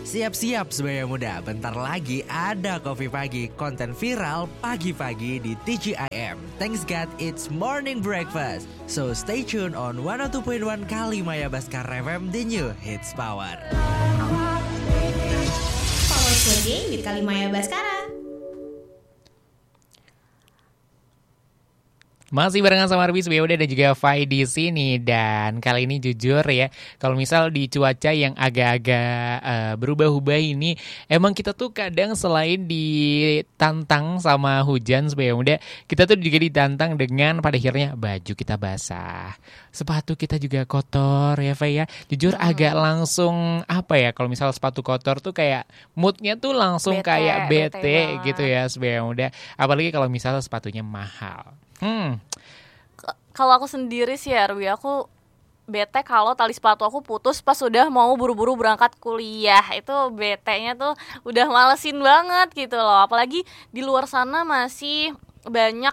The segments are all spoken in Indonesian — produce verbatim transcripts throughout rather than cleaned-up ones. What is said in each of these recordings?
Siap-siap sebagai muda, bentar lagi ada Kopi Pagi, konten viral pagi-pagi di T G I M. Thanks God, it's morning breakfast. So stay tuned on seratus dua koma satu Kalimaya Baskara F M, the new hits power. Power Slow with Kalimaya Baskara. Masih barengan sama Arbis, Beuda dan juga Fai di sini. Dan kali ini jujur ya, kalau misal di cuaca yang agak-agak uh, berubah-ubah ini, emang kita tuh kadang selain ditantang sama hujan Beuda, kita tuh juga ditantang dengan pada akhirnya baju kita basah, sepatu kita juga kotor ya Fai ya. Jujur hmm. agak langsung apa ya, kalau misal sepatu kotor tuh kayak moodnya tuh langsung bete, kayak bete, bete gitu ya Beuda. Apalagi kalau misal sepatunya mahal. Hmm. K- kalau aku sendiri sih Arwi, aku bete kalau tali sepatu aku putus pas udah mau buru-buru berangkat kuliah. Itu betenya tuh udah malesin banget gitu loh. Apalagi di luar sana masih banyak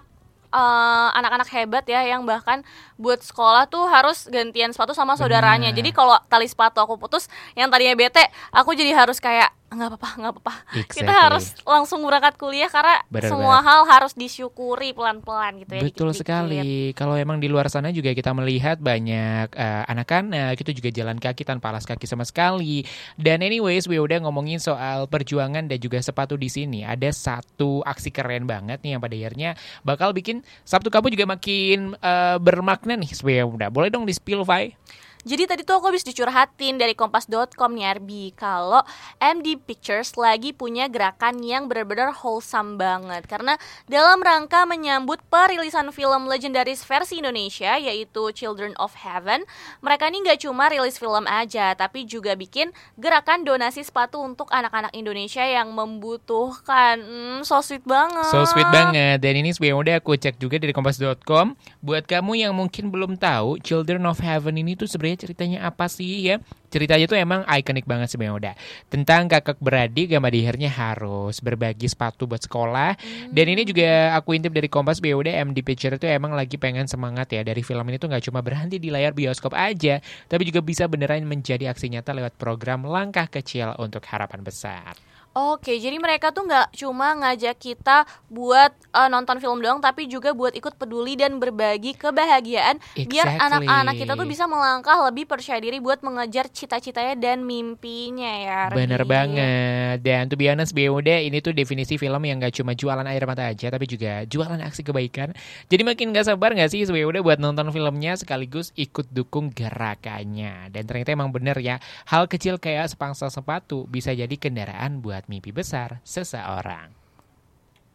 uh, anak-anak hebat ya yang bahkan buat sekolah tuh harus gantian sepatu sama saudaranya. Bener. Jadi kalau tali sepatu aku putus, yang tadinya bete, aku jadi harus kayak nggak apa-apa, nggak apa-apa. Exactly. Kita harus langsung berangkat kuliah karena bener, semua bener. hal harus disyukuri pelan-pelan gitu ya. Betul dikit-dikit. Sekali. Kalau emang di luar sana juga kita melihat banyak uh, anak-anak itu juga jalan kaki tanpa alas kaki sama sekali. Dan anyways, we udah ngomongin soal perjuangan dan juga sepatu di sini. Ada satu aksi keren banget nih yang pada akhirnya bakal bikin Sabtu kamu juga makin uh, bermakna nih. We udah boleh dong di-spill, Fai? Jadi tadi tuh aku habis dicurhatin dari kompas dot com nih Arbi, kalau M D Pictures lagi punya gerakan yang benar-benar wholesome banget. Karena dalam rangka menyambut perilisan film legendaris versi Indonesia yaitu Children of Heaven, mereka ini gak cuma rilis film aja, tapi juga bikin gerakan donasi sepatu untuk anak-anak Indonesia yang membutuhkan. Hmm, so sweet banget. So sweet banget. Dan ini sebenarnya udah aku cek juga dari kompas dot com. Buat kamu yang mungkin belum tahu, Children of Heaven ini tuh sebenarnya ceritanya apa sih ya? Ceritanya tuh emang ikonik banget sebenarnya udah. Tentang kakak beradik yang pada akhirnya harus berbagi sepatu buat sekolah. Hmm. Dan ini juga aku intip dari Kompas B U D, M D Picture itu emang lagi pengen semangat ya. Dari film ini tuh gak cuma berhenti di layar bioskop aja, tapi juga bisa beneran menjadi aksi nyata lewat program Langkah Kecil untuk Harapan Besar. Oke, jadi mereka tuh nggak cuma ngajak kita buat uh, nonton film doang, tapi juga buat ikut peduli dan berbagi kebahagiaan. Exactly. Biar anak-anak kita tuh bisa melangkah lebih percaya diri buat mengejar cita-citanya dan mimpinya ya. Bener Rdi. banget. Dan to be honest, B U D ini tuh definisi film yang nggak cuma jualan air mata aja, tapi juga jualan aksi kebaikan. Jadi makin nggak sabar nggak sih B U D buat nonton filmnya sekaligus ikut dukung gerakannya. Dan ternyata emang bener ya, hal kecil kayak sepangsa sepatu bisa jadi kendaraan buat mimpi besar seseorang.